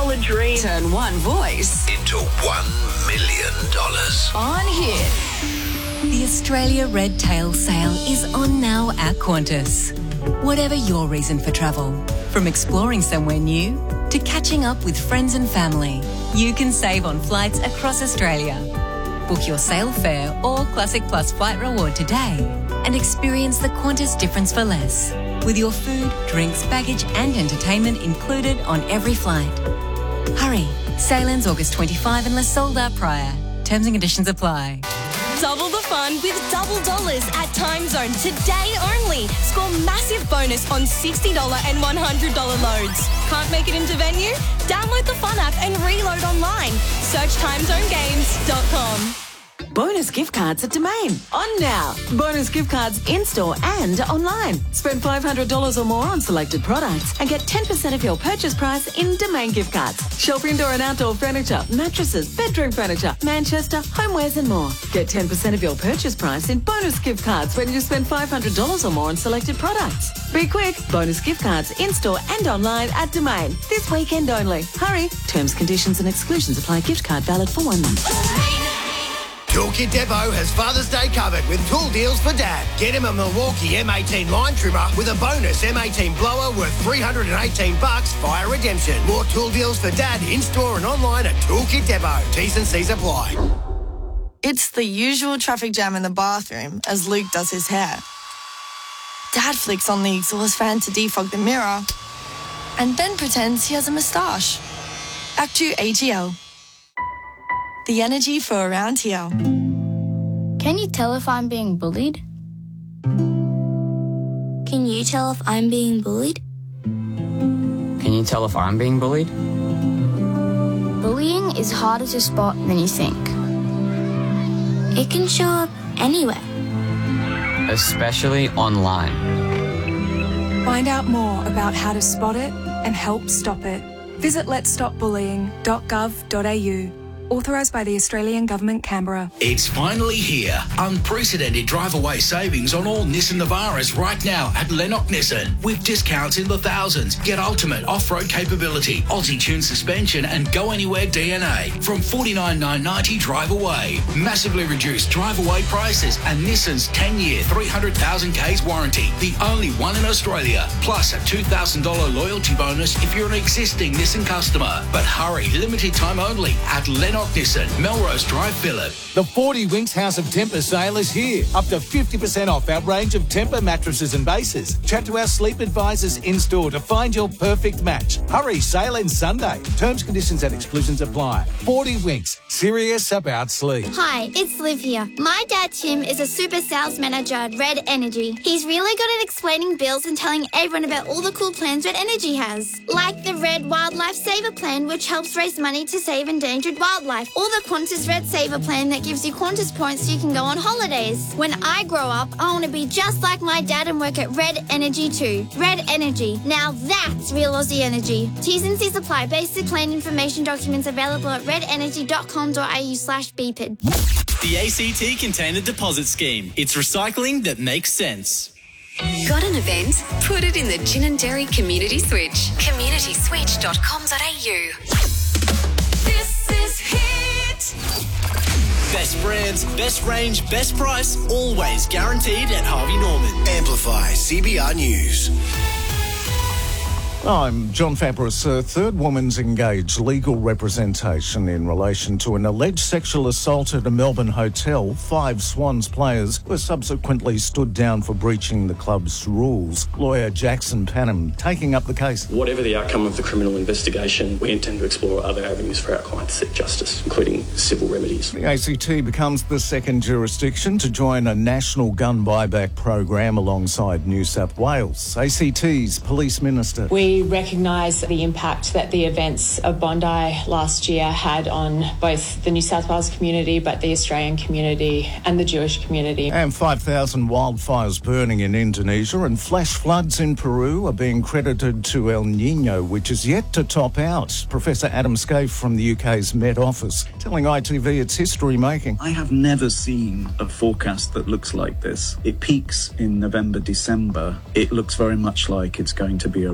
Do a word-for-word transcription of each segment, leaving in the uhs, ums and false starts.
all a dream. Turn one voice into one million dollars. On here. The Australia Red Tail Sale is on now at Qantas. Whatever your reason for travel, from exploring somewhere new to catching up with friends and family, you can save on flights across Australia. Book your sale fare or Classic Plus flight reward today and experience the Qantas difference for less, with your food, drinks, baggage and entertainment included on every flight. Hurry, sale ends August twenty-fifth unless sold out prior. Terms and conditions apply. Double the fun with double dollars at Time Zone today only. Score massive bonus on sixty dollars and one hundred dollars loads. Can't make it into venue? Download the Fun app and reload online. Search time zone games dot com. Bonus gift cards at Domain. On now. Bonus gift cards in-store and online. Spend five hundred dollars or more on selected products and get ten percent of your purchase price in Domain gift cards. Shop indoor and outdoor furniture, mattresses, bedroom furniture, Manchester, homewares and more. Get ten percent of your purchase price in bonus gift cards when you spend five hundred dollars or more on selected products. Be quick. Bonus gift cards in-store and online at Domain. This weekend only. Hurry. Terms, conditions and exclusions apply. Gift card valid for one month. Toolkit Depot has Father's Day covered with tool deals for Dad. Get him a Milwaukee M eighteen line trimmer with a bonus M eighteen blower worth three hundred eighteen bucks via redemption. More tool deals for Dad in-store and online at Toolkit Depot. T's and C's apply. It's the usual traffic jam in the bathroom as Luke does his hair. Dad flicks on the exhaust fan to defog the mirror and then pretends he has a moustache. Act two A G L. The energy for around here. Can you tell if I'm being bullied? Can you tell if I'm being bullied? Can you tell if I'm being bullied? Bullying is harder to spot than you think. It can show up anywhere. Especially online. Find out more about how to spot it and help stop it. Visit lets stop bullying dot gov dot a u. Authorised by the Australian Government, Canberra. It's finally here. Unprecedented drive-away savings on all Nissan Navaras right now at Lennox Nissan. With discounts in the thousands. Get ultimate off-road capability, Aussie-tuned suspension and go-anywhere D N A from forty-nine thousand nine hundred ninety dollars drive-away. Massively reduced drive-away prices and Nissan's ten-year, three hundred thousand k's warranty. The only one in Australia. Plus a two thousand dollars loyalty bonus if you're an existing Nissan customer. But hurry, limited time only at Lennox Nissan, Melrose Drive, Phillip. The forty Winks House of Temper sale is here. Up to fifty percent off our range of Temper mattresses and bases. Chat to our sleep advisors in-store to find your perfect match. Hurry, sale ends Sunday. Terms, conditions and exclusions apply. forty Winks, serious about sleep. Hi, it's Liv here. My dad Tim is a super sales manager at Red Energy. He's really good at explaining bills and telling everyone about all the cool plans Red Energy has. Like the Red Wildlife Saver Plan, which helps raise money to save endangered wildlife. Or the Qantas Red Saver Plan that gives you Qantas points so you can go on holidays. When I grow up, I want to be just like my dad and work at Red Energy too. Red Energy. Now that's real Aussie energy. T's and C's apply. Basic plan information documents available at red energy dot com dot a u slash B P I D. The A C T Container Deposit Scheme. It's recycling that makes sense. Got an event? Put it in the Gin and Dairy Community Switch. community switch dot com dot a u. This is Hit. Best brands, best range, best price, always guaranteed at Harvey Norman. Amplify C B R News. I'm John Fabris. A third woman's engaged legal representation in relation to an alleged sexual assault at a Melbourne hotel. Five Swans players were subsequently stood down for breaching the club's rules. Lawyer Jackson Panham taking up the case. Whatever the outcome of the criminal investigation, we intend to explore other avenues for our client to seek justice, including civil remedies. The A C T becomes the second jurisdiction to join a national gun buyback program alongside New South Wales. A C T's Police Minister. We We recognise the impact that the events of Bondi last year had on both the New South Wales community, but the Australian community and the Jewish community. And five thousand wildfires burning in Indonesia and flash floods in Peru are being credited to El Nino, which is yet to top out. Professor Adam Scaife from the U K's Met Office telling I T V it's history making. I have never seen a forecast that looks like this. It peaks in November, December. It looks very much like it's going to be a record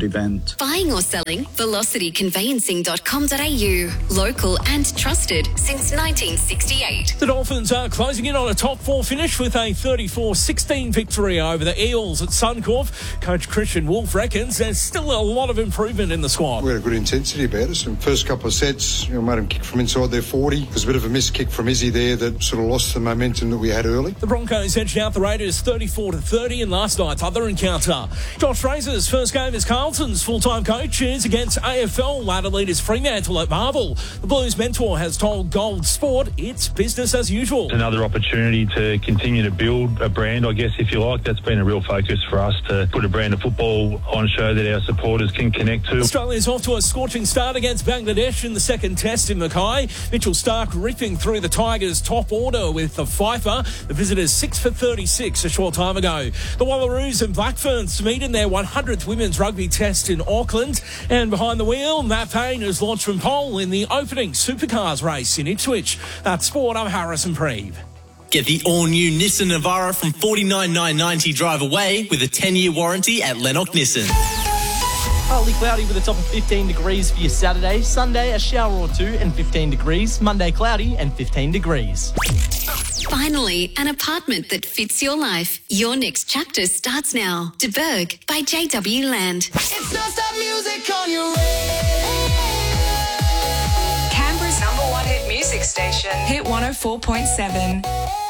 event. Buying or selling? velocity conveyancing dot com dot a u. Local and trusted since nineteen sixty-eight. The Dolphins are closing in on a top four finish with a thirty-four sixteen victory over the Eels at Suncorp. Coach Christian Wolf reckons there's still a lot of improvement in the squad. We had a good intensity about us. In the first couple of sets, you know, made them kick from inside their forty. There's a bit of a missed kick from Izzy there that sort of lost the momentum that we had early. The Broncos edged out the Raiders thirty-four to thirty in last night's other encounter. Josh Fraser's first game as Carlton's full-time coach is against A F L ladder leaders Fremantle at Marvel. The Blues mentor has told Gold Sport it's business as usual. Another opportunity to continue to build a brand, I guess, if you like. That's been a real focus for us to put a brand of football on show that our supporters can connect to. Australia's off to a scorching start against Bangladesh in the second test in Mackay. Mitchell Stark ripping through the Tigers' top order with the fifer. The visitors six for thirty-six a short time ago. The Wallaroos and Black Ferns meet in their one hundredth women's rugby test in Auckland. And behind the wheel, Matt Payne has launched from pole in the opening Supercars race in Ipswich. That's sport. I'm Harrison Preeve. Get the all-new Nissan Navara from forty-nine thousand nine hundred ninety drive away with a ten-year warranty at Lennox Nissan. Partly cloudy with a top of fifteen degrees for your Saturday. Sunday, a shower or two and fifteen degrees. Monday, cloudy and fifteen degrees. Finally, an apartment that fits your life. Your next chapter starts now. De Berg by J W Land. It's non-stop music on your radio. Canberra's number one hit music station, Hit one oh four point seven.